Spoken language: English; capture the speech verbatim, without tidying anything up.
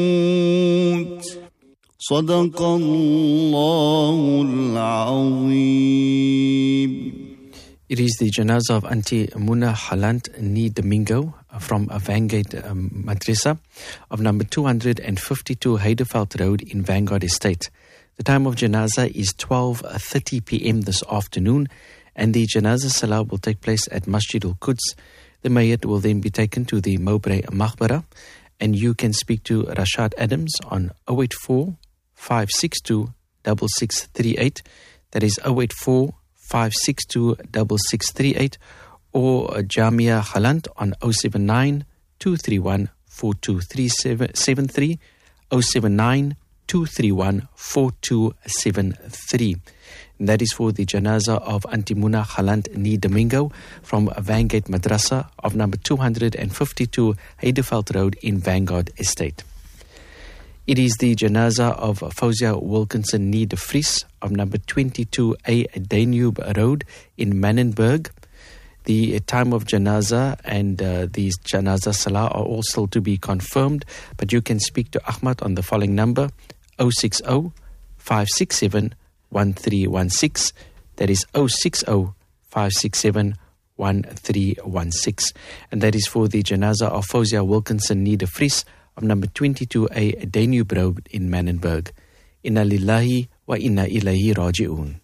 صدق الله العظيم. It is the janazah of Auntie Muna Halant Ni Domingo from Vanguard um, Madrasa of number two hundred fifty-two Heideveld Road in Vanguard Estate. The time of janazah is twelve thirty p.m. this afternoon, and the janazah salah will take place at Masjid al-Quds. The mayyit will then be taken to the Mowbray Maqbara, and you can speak to Rashad Adams on oh eight four, five six two, six six three eight. That is oh eight four, five six two, six six three eight, or Jamia Halant on oh seven nine, two three one, four two three seven three, oh seven nine, two three one, four two seven three. And that is for the janazah of Auntie Muna Halant Ni Domingo from Vanguard Madrasa of number two hundred fifty-two Heideveld Road in Vanguard Estate. It is the janazah of Fauzia Wilkinson Ni de Vries of number twenty-two A Danube Road in Mannenberg. The time of janazah and uh, the janazah salah are all still to be confirmed, but you can speak to Ahmad on the following number oh six oh, five six seven, one three one six. That is oh six oh, five six seven, one three one six. And that is for the janazah of Fauzia Wilkinson Ni de Vries of number twenty-two A Danube Road in Mannenberg. Inna lillahi wa inna ilayhi raji'un.